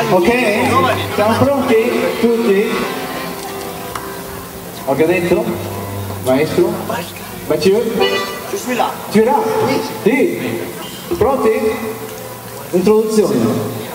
Ok? Siamo pronti? Tutti? Ho già detto? Maestro? Mathieu? Je suis là. Tu es là? Sì. Pronti? Introduzione.